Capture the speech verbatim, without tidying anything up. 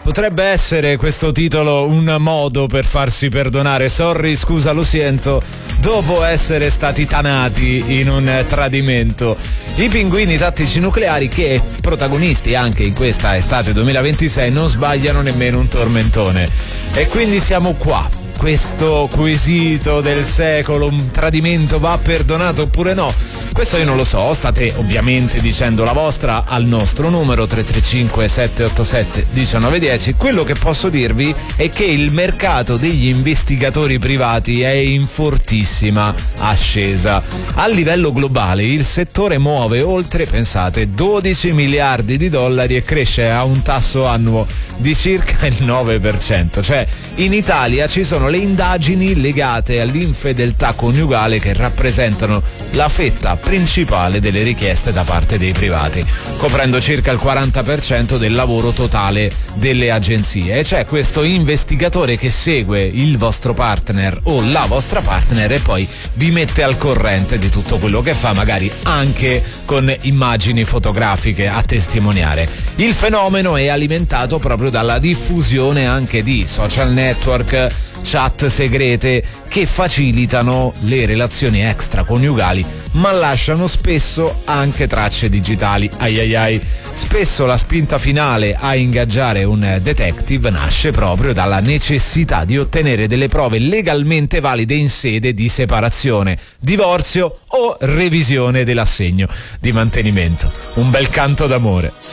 Potrebbe essere questo titolo un modo per farsi perdonare. Sorry, scusa, lo sento, dopo essere stati tanati in un tradimento. I pinguini tattici nucleari, che protagonisti anche in questa estate duemilaventisei, non sbagliano nemmeno un tormentone. E quindi siamo qua. Questo quesito del secolo, un tradimento va perdonato oppure no? Questo io non lo so, state ovviamente dicendo la vostra al nostro numero tre tre cinque sette otto sette uno nove uno zero. Quello che posso dirvi è che il mercato degli investigatori privati è in fortissima ascesa. A livello globale il settore muove oltre, pensate, dodici miliardi di dollari e cresce a un tasso annuo di circa il nove per cento. Cioè, in Italia ci sono le indagini legate all'infedeltà coniugale che rappresentano la fetta principale delle richieste da parte dei privati, coprendo circa il quaranta per cento del lavoro totale delle agenzie. E c'è questo investigatore che segue il vostro partner o la vostra partner e poi vi mette al corrente di tutto quello che fa, magari anche con immagini fotografiche a testimoniare. Il fenomeno è alimentato proprio dalla diffusione anche di social network, chat segrete che facilitano le relazioni extraconiugali ma lasciano spesso anche tracce digitali. Ai ai ai. Spesso la spinta finale a ingaggiare un detective nasce proprio dalla necessità di ottenere delle prove legalmente valide in sede di separazione, divorzio o revisione dell'assegno di mantenimento. Un bel canto d'amore.